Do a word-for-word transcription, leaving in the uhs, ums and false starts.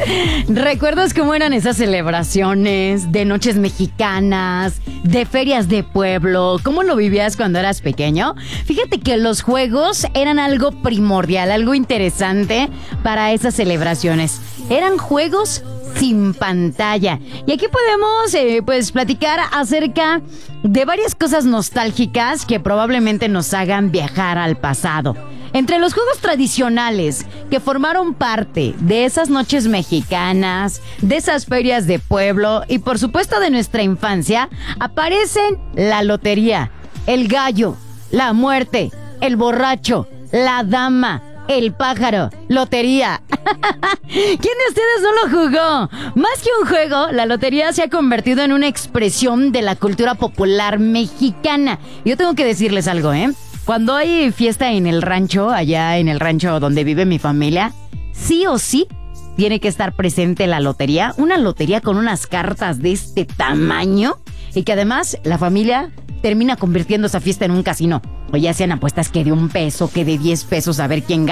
¿Recuerdas cómo eran esas celebraciones de noches mexicanas, de ferias de pueblo? ¿Cómo lo vivías cuando eras pequeño? Fíjate que los juegos eran algo primordial, algo interesante para esas celebraciones. Eran juegos sin pantalla. Y aquí podemos eh, pues platicar acerca de varias cosas nostálgicas que probablemente nos hagan viajar al pasado. Entre los juegos tradicionales que formaron parte de esas noches mexicanas, de esas ferias de pueblo y por supuesto de nuestra infancia, aparecen la lotería, el gallo, la muerte, el borracho, la dama, el pájaro, lotería. ¿Quién de ustedes no lo jugó? Más que un juego, la lotería se ha convertido en una expresión de la cultura popular mexicana. Yo tengo que decirles algo, ¿eh? Cuando hay fiesta en el rancho, allá en el rancho donde vive mi familia, sí o sí tiene que estar presente la lotería. Una lotería con unas cartas de este tamaño y que además la familia termina convirtiendo esa fiesta en un casino. O ya sean apuestas que de un peso, que de diez pesos, a ver quién gana.